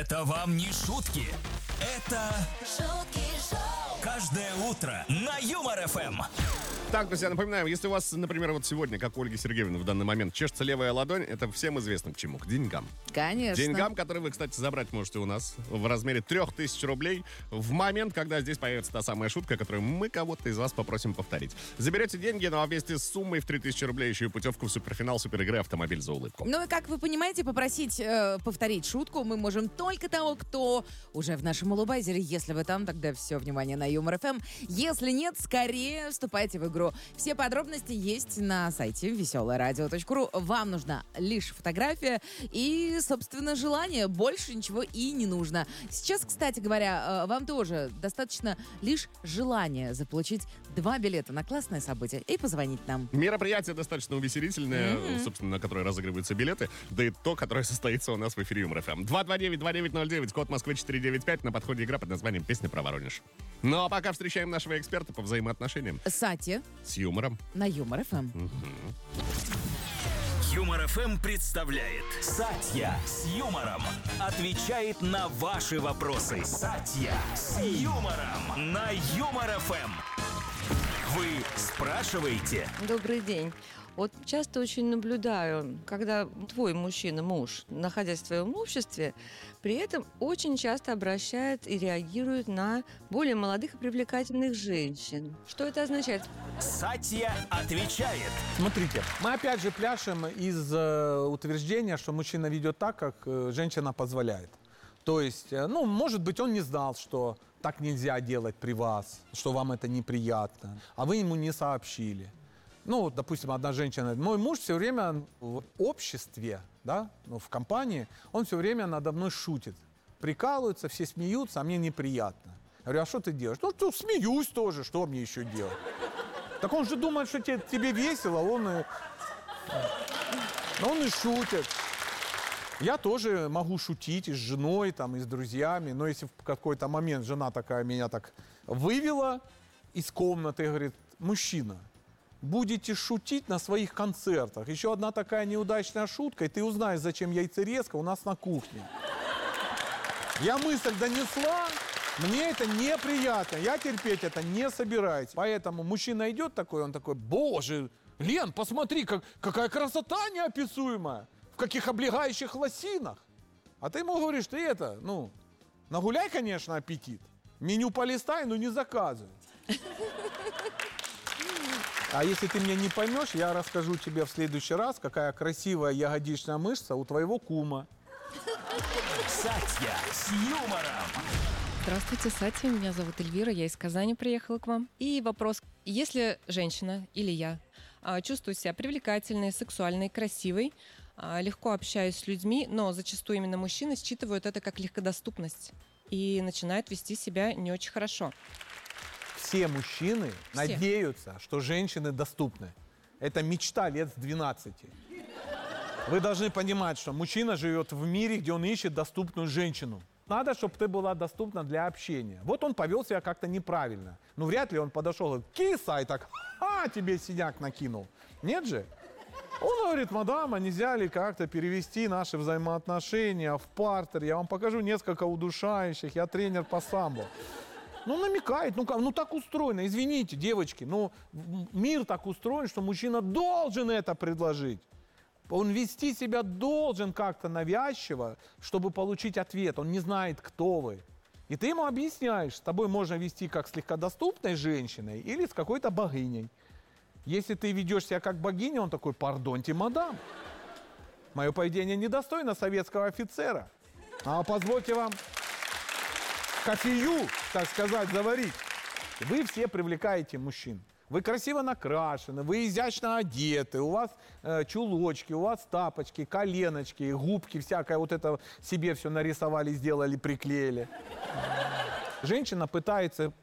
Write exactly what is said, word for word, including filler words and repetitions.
Это вам не шутки. Это шутки шоу. Каждое утро на Юмор-ФМ. Так, друзья, напоминаем, если у вас, например, вот сегодня, как у Ольги Сергеевны в данный момент, чешется левая ладонь, это всем известно к чему? К деньгам. Конечно. Деньгам, которые вы, кстати, забрать можете у нас в размере трех тысяч рублей в момент, когда здесь появится та самая шутка, которую мы кого-то из вас попросим повторить. Заберете деньги, но вместе с суммой в три тысячи рублей еще и путевку в суперфинал суперигры «Автомобиль за улыбку». Ну и, как вы понимаете, попросить э, повторить шутку мы можем только того, кто уже в нашем улыбайзере. Если вы там, тогда все, внимание на Юмор-ФМ. Если нет, скорее вступайте в игру. Все подробности есть на сайте веселое радио точка ру. Вам нужна лишь фотография и, собственно, желание. Больше ничего и не нужно. Сейчас, кстати говоря, вам тоже достаточно лишь желания заполучить два билета на классное событие и позвонить нам. Мероприятие достаточно увеселительное, mm-hmm. собственно, на которое разыгрываются билеты, да и то, которое состоится у нас в эфире Юмор-ФМ. два два девять два девять ноль девять, код Москвы четыре девять пять, на подходе игра под названием «Песня про Воронеж». Ну а пока встречаем нашего эксперта по взаимоотношениям. Сати. С юмором. На Юмор-ФМ. Угу. Юмор-ФМ представляет Сатья с юмором. Отвечает на ваши вопросы. Сатья с юмором. На Юмор-ФМ. Вы спрашиваете? Добрый день. Вот часто очень наблюдаю, когда твой мужчина, муж, находясь в твоем обществе, при этом очень часто обращает и реагирует на более молодых и привлекательных женщин. Что это означает? Сатья отвечает. Смотрите, мы опять же пляшем из э, утверждения, что мужчина ведет так, как э, женщина позволяет. То есть, э, ну, может быть, он не знал, что так нельзя делать при вас, что вам это неприятно, а вы ему не сообщили. Ну, допустим, одна женщина, мой муж все время в обществе, да, ну, в компании, он все время надо мной шутит. Прикалываются, все смеются, а мне неприятно. Я говорю, а что ты делаешь? Ну, что, смеюсь тоже, что мне еще делать? Так он же думает, что тебе, тебе весело, он и, он и шутит. Я тоже могу шутить и с женой, там, и с друзьями, но если в какой-то момент жена такая меня так вывела из комнаты и говорит, мужчина, будете шутить на своих концертах. Еще одна такая неудачная шутка, и ты узнаешь, зачем яйцерезка у нас на кухне. Я мысль донесла, мне это неприятно, я терпеть это не собираюсь. Поэтому мужчина идет такой, он такой, боже, Лен, посмотри, как, какая красота неописуемая, в каких облегающих лосинах. А ты ему говоришь, ты это, ну, нагуляй, конечно, аппетит. Меню полистай, но не заказывай. А если ты меня не поймешь, я расскажу тебе в следующий раз, какая красивая ягодичная мышца у твоего кума. Сатья с юмором. Здравствуйте, Сатья, меня зовут Эльвира, я из Казани приехала к вам. И вопрос, если женщина или я чувствую себя привлекательной, сексуальной, красивой, легко общаюсь с людьми, но зачастую именно мужчины считывают это как легкодоступность и начинают вести себя не очень хорошо. Все мужчины Все. надеются, что женщины доступны. Это мечта лет с двенадцати. Вы должны понимать, что мужчина живет в мире, где он ищет доступную женщину. Надо, чтобы ты была доступна для общения. Вот он повел себя как-то неправильно. Ну, вряд ли он подошел и киса, и так, ха, тебе синяк накинул. Нет же? Он говорит, мадам, а нельзя ли как-то перевести наши взаимоотношения в партер? Я вам покажу несколько удушающих, я тренер по самбо. Ну, намекает, ну, как, ну так устроено, извините, девочки, ну, мир так устроен, что мужчина должен это предложить. Он вести себя должен как-то навязчиво, чтобы получить ответ. Он не знает, кто вы. И ты ему объясняешь, с тобой можно вести как с легкодоступной женщиной или с какой-то богиней. Если ты ведешь себя как богиня, он такой, пардоньте, мадам, мое поведение недостойно советского офицера. А позвольте вам кофею, так сказать, заварить. Вы все привлекаете мужчин. Вы красиво накрашены, вы изящно одеты, у вас э, чулочки, у вас тапочки, коленочки, губки, всякое вот это себе все нарисовали, сделали, приклеили. Женщина пытается